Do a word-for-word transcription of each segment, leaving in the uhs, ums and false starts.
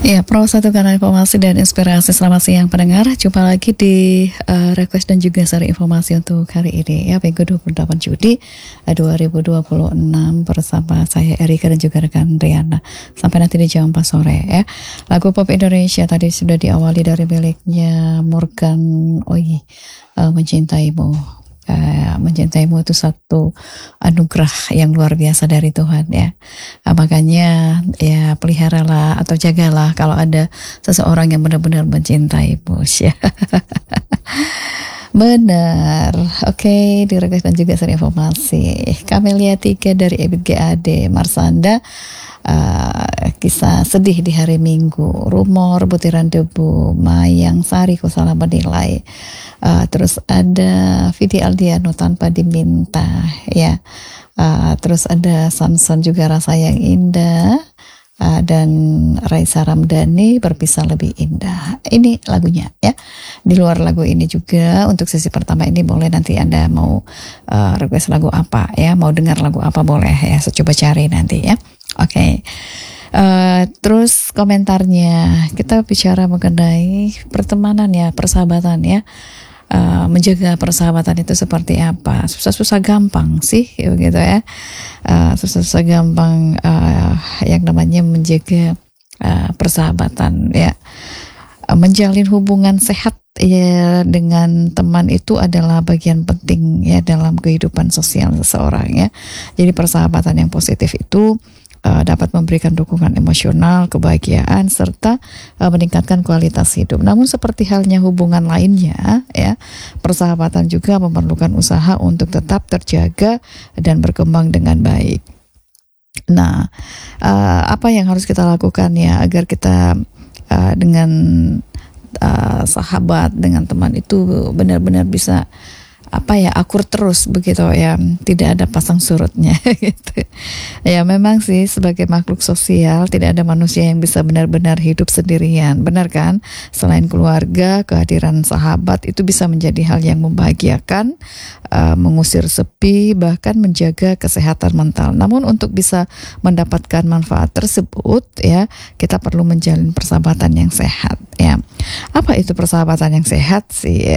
Ya, Pro satu kanal informasi dan inspirasi. Selamat siang pendengar. Jumpa lagi di uh, request dan juga seri informasi untuk hari ini ya, Minggu dua puluh delapan Juli dua ribu dua puluh enam bersama saya Erika dan juga rekan Riana sampai nanti di jam empat sore ya. Lagu pop Indonesia tadi sudah diawali dari miliknya Morgan Oey, uh, Mencintaimu. Uh, mencintaimu itu satu anugerah yang luar biasa dari Tuhan ya. Uh, makanya ya peliharalah atau jagalah kalau ada seseorang yang benar-benar mencintaimu ya. Benar. Oke, okay, direkam dan juga seri informasi. Kamelia tiga dari Ebit G A D Marsanda. Uh, kisah sedih di hari Minggu, rumor butiran debu, Mayang Sari salah menilai. Uh, terus ada Vidi Aldiano tanpa diminta ya. Uh, terus ada Samson juga rasa yang indah. Uh, dan Raisa Ramdhani berpisah lebih indah. Ini lagunya ya. Di luar lagu ini juga untuk sesi pertama ini boleh nanti Anda mau uh, request lagu apa ya, mau dengar lagu apa boleh ya. Saya coba cari nanti ya. Oke. Okay. Uh, terus komentarnya kita bicara mengenai pertemanan ya, persahabatan ya. Uh, menjaga persahabatan itu seperti apa? Susah-susah gampang sih gitu ya. Uh, susah-susah gampang uh, yang namanya menjaga uh, persahabatan ya. Uh, menjalin hubungan sehat ya dengan teman itu adalah bagian penting ya dalam kehidupan sosial seseorang ya. Jadi persahabatan yang positif itu Uh, dapat memberikan dukungan emosional, kebahagiaan, serta uh, meningkatkan kualitas hidup. Namun seperti halnya hubungan lainnya, ya, persahabatan juga memerlukan usaha untuk tetap terjaga dan berkembang dengan baik. Nah, uh, apa yang harus kita lakukan ya agar kita uh, dengan uh, sahabat, dengan teman itu benar-benar bisa apa ya akur terus begitu ya, tidak ada pasang surutnya gitu. Ya memang sih sebagai makhluk sosial tidak ada manusia yang bisa benar-benar hidup sendirian, benar kan? Selain keluarga, kehadiran sahabat itu bisa menjadi hal yang membahagiakan, uh, mengusir sepi, bahkan menjaga kesehatan mental. Namun untuk bisa mendapatkan manfaat tersebut ya, kita perlu menjalin persahabatan yang sehat ya. Apa itu persahabatan yang sehat sih?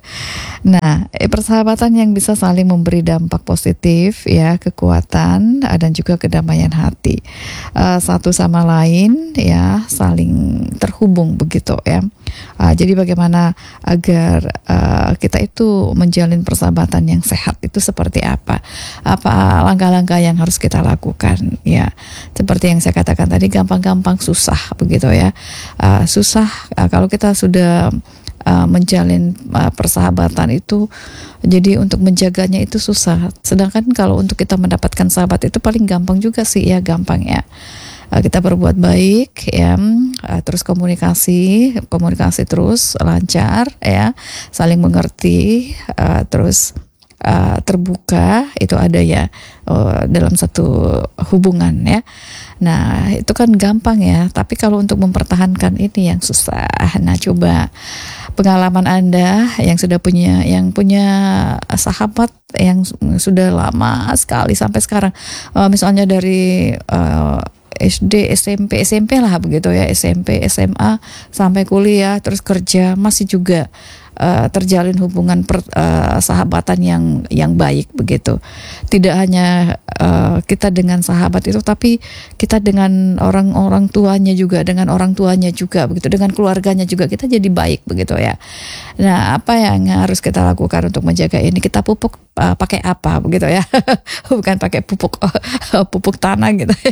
Nah, persahabatan yang bisa saling memberi dampak positif ya, kekuatan dan juga kedamaian hati uh, satu sama lain ya, saling terhubung begitu ya. Uh, jadi bagaimana agar uh, kita itu menjalin persahabatan yang sehat itu seperti apa? Apa langkah-langkah yang harus kita lakukan ya? Seperti yang saya katakan tadi, gampang-gampang susah begitu ya. Uh, susah uh, kalau kita sudah Uh, menjalin uh, persahabatan itu, jadi untuk menjaganya itu susah. Sedangkan kalau untuk kita mendapatkan sahabat itu paling gampang juga sih ya, gampang ya. Uh, kita berbuat baik ya, uh, terus komunikasi, komunikasi terus lancar ya, saling mengerti, uh, terus uh, terbuka itu ada ya uh, dalam satu hubungan ya. Nah itu kan gampang ya, tapi kalau untuk mempertahankan ini yang susah. Nah coba pengalaman Anda yang sudah punya yang punya sahabat yang sudah lama sekali sampai sekarang, uh, misalnya dari uh, S D, S M P, S M P lah begitu ya, S M P, S M A sampai kuliah terus kerja masih juga uh, terjalin hubungan per, uh, sahabatan yang yang baik begitu. Tidak hanya uh, kita dengan sahabat itu, tapi kita dengan orang-orang tuanya juga, dengan orang tuanya juga begitu, dengan keluarganya juga kita jadi baik begitu ya. Nah, apa yang harus kita lakukan untuk menjaga ini? Kita pupuk uh, pakai apa begitu ya? Bukan pakai pupuk uh, pupuk tanah gitu ya.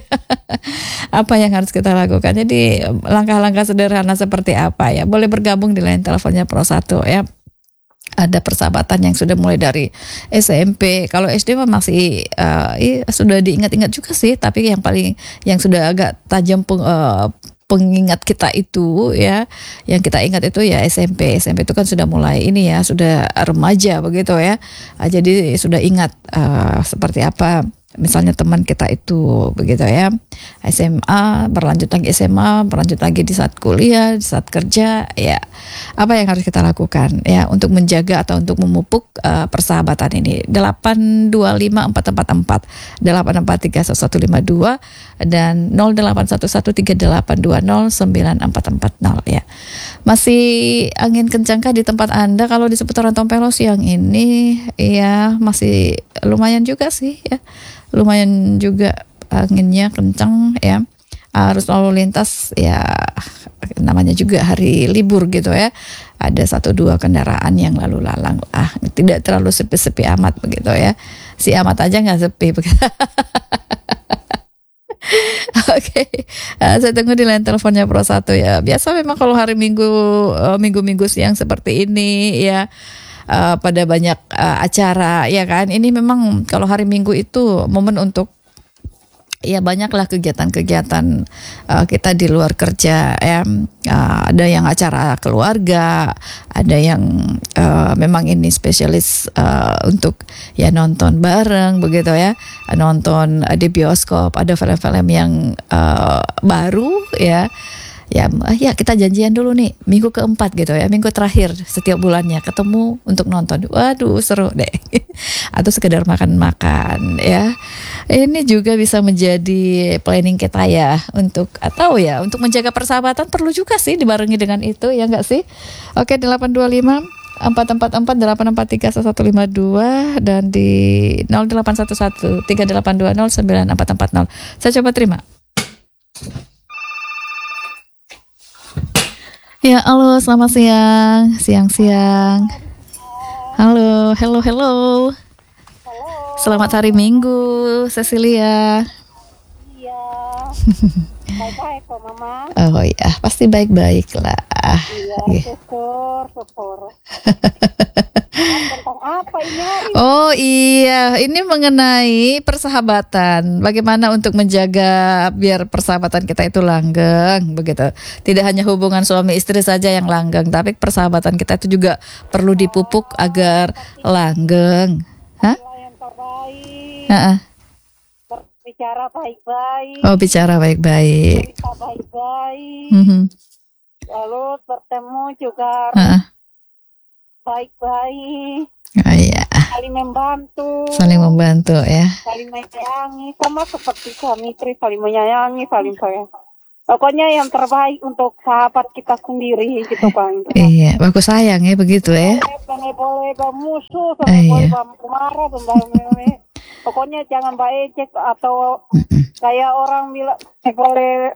Apa yang harus kita lakukan? Jadi langkah-langkah sederhana seperti apa ya? Boleh bergabung di line teleponnya Pro satu ya. Ada persahabatan yang sudah mulai dari S M P. Kalau S D mah masih uh, iya, sudah diingat-ingat juga sih, tapi yang paling yang sudah agak tajam peng, uh, pengingat kita itu ya, yang kita ingat itu ya S M P. S M P itu kan sudah mulai ini ya, sudah remaja begitu ya. Uh, jadi sudah ingat uh, seperti apa misalnya teman kita itu begitu ya, S M A, berlanjut lagi S M A, berlanjut lagi di saat kuliah, di saat kerja, ya apa yang harus kita lakukan ya untuk menjaga atau untuk memupuk uh, persahabatan ini. Delapan dua lima empat empat empat delapan empat tiga satu lima dua dan nol delapan satu satu tiga delapan dua nol sembilan empat empat nol ya. Masih angin kencangkah di tempat Anda? Kalau di seputaran Tompelo siang ini ya masih lumayan juga sih ya. Lumayan juga anginnya kencang ya. Arus lalu lintas ya namanya juga hari libur gitu ya. Ada satu dua kendaraan yang lalu lalang ah tidak terlalu sepi-sepi amat begitu ya. Si amat aja nggak sepi begitu. Oke, okay. uh, saya tunggu di line teleponnya Pro satu ya. Biasa memang kalau hari Minggu, uh, minggu-minggu siang seperti ini ya, uh, pada banyak uh, acara ya kan. Ini memang kalau hari Minggu itu momen untuk ya banyaklah kegiatan-kegiatan uh, kita di luar kerja ya. Uh, ada yang acara keluarga, ada yang uh, memang ini spesialis uh, untuk ya nonton bareng begitu ya, nonton uh, di bioskop, ada film-film yang uh, baru ya. Ya, ya kita janjian dulu nih minggu keempat gitu ya, minggu terakhir setiap bulannya ketemu untuk nonton. Waduh seru deh. Atau sekedar makan-makan ya. Ini juga bisa menjadi planning kita ya untuk atau ya untuk menjaga persahabatan perlu juga sih dibarengi dengan itu ya enggak sih? Oke, delapan dua lima empat empat empat delapan empat tiga satu lima dua dan di nol delapan satu satu tiga delapan dua nol sembilan empat empat nol. Saya coba terima. Ya, halo, selamat siang, siang-siang. Halo, hello, hello. Selamat hari Minggu, Cecilia. Iya. Baik-baik kok, Mama. Oh iya, pasti baik-baik lah. Iya, syukur, syukur. Tentang apa ini hari? Oh iya, ini mengenai persahabatan. Bagaimana untuk menjaga biar persahabatan kita itu langgeng, begitu. Tidak hanya hubungan suami istri saja yang langgeng, tapi persahabatan kita itu juga perlu dipupuk agar langgeng. Hah? Yang terbaik. Uh-uh. Berbicara baik-baik. Oh, bicara baik-baik. Cerita baik-baik. Mm-hmm. Lalu bertemu juga Uh-uh. baik-baik. Oh iya. Saling membantu. Saling membantu ya. Saling menyayangi. Sama seperti suami istri saling menyayangi, saling sayang. Pokoknya yang terbaik untuk sahabat kita sendiri gitu Bang. Iya, bagus sayang ya begitu ya. Jangan boleh bermusuh, Oh, jangan iya. boleh marah, jangan pokoknya jangan baik atau kayak orang bilang eh, boleh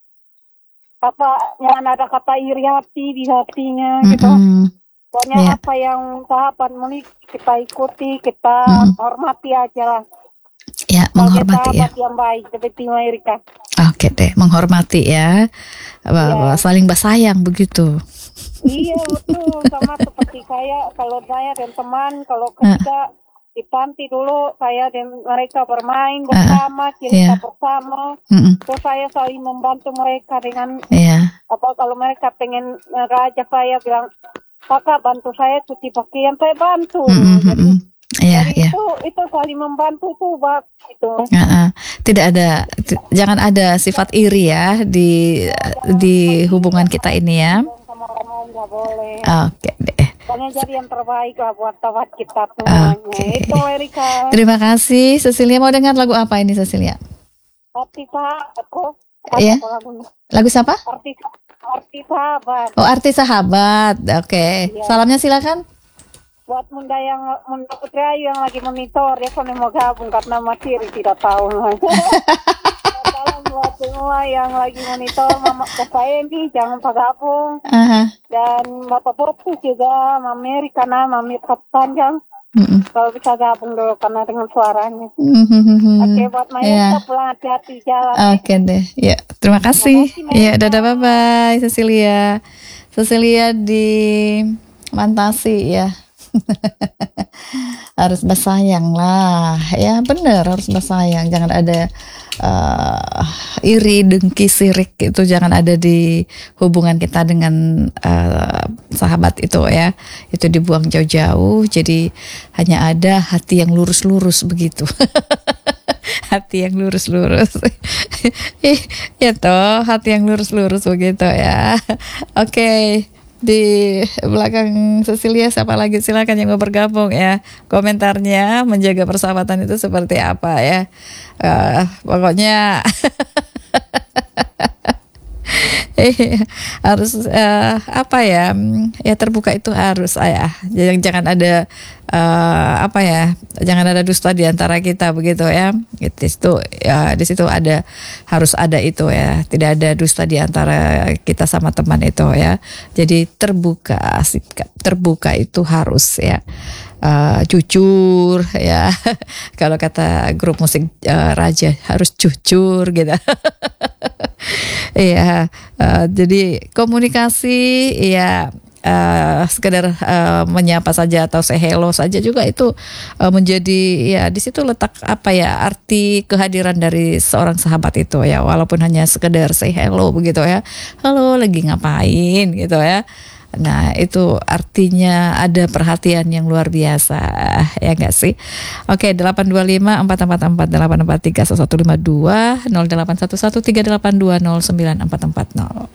apa jangan ada kata iri hati di hatinya gitu. Mm-mm. Pokoknya Yeah. apa yang sahabat miliki kita ikuti, kita Mm-mm. hormati aja lah. Ya, menghormati ya. Sahabat yang baik seperti Amerika. Oke deh, menghormati ya. Bahwa Iya. saling bersayang begitu. Iya betul, sama seperti saya kalau saya dan teman kalau kerja di panti dulu saya dan mereka bermain bersama, cerita iya. bersama. Mm-mm. Terus saya saling membantu mereka dengan Iya. apa kalau mereka pengen ngajak saya bilang kakak bantu saya cuci pakaian saya bantu. Mm-mm, Jadi, mm-mm. Iya, jadi iya. itu itu saling membantu tuh bak itu. Uh-uh. Tidak ada, t- jangan ada sifat iri ya di di hubungan kita ini ya. Sama orang lain nggak boleh. Oke deh. Pokoknya jadi yang terbaik lah buat sahabat kita semuanya. Oke. Itu Erika. Terima kasih Cecilia. Mau dengar lagu apa ini Cecilia? Arti sahabat kok. Iya. Apa lagunya? Lagu siapa? Arti arti sahabat. Oh, Arti Sahabat. Oke. Iya. Salamnya silakan. Buat Munda yang Munda Putri Ayu yang lagi monitor ya kalau mau gabung karena masih tidak tahu. Salam buat semua yang lagi monitor Mama saya ini jangan lupa gabung Aha. dan Bapak Bopu juga Mami karena Mami panjang Mm-mm. kalau bisa gabung dulu karena dengan suaranya. Mhm. Oke buat Maya Iya. kita pulang hati-hati jalan. Oke deh, ya terima kasih. Terima kasih, Ya, dadah, bye bye, Cecilia. Cecilia di Mantasi ya. Harus bersayang lah, ya bener harus bersayang. Jangan ada uh, iri, dengki, sirik itu jangan ada di hubungan kita dengan uh, sahabat itu ya. Itu dibuang jauh-jauh. Jadi hanya ada hati yang lurus-lurus begitu. Hati yang lurus-lurus. Ih, ya toh, hati yang lurus-lurus begitu ya. Oke, di belakang Cecilia siapa lagi? Silakan yang mau bergabung ya. Komentarnya menjaga persahabatan itu seperti apa ya? Uh, pokoknya eh, harus uh, apa ya? Ya terbuka itu harus ya. Jangan jangan ada uh, apa ya? Jangan ada dusta di antara kita begitu ya. Di situ ya, di situ ada harus ada itu ya. Tidak ada dusta di antara kita sama teman itu ya. Jadi terbuka, sikap terbuka itu harus ya. Uh, jujur ya. Kalau kata grup musik uh, Raja harus jujur gitu. Iya, uh, jadi komunikasi ya uh, sekedar uh, menyapa saja atau say hello saja juga itu uh, menjadi ya di situ letak apa ya arti kehadiran dari seorang sahabat itu ya, walaupun hanya sekedar say hello begitu ya. Halo, lagi ngapain gitu ya. Nah itu artinya ada perhatian yang luar biasa ya enggak sih. Oke, delapan dua lima empat empat empat delapan empat tiga satu lima dua nol delapan satu satu tiga delapan dua nol sembilan empat empat nol.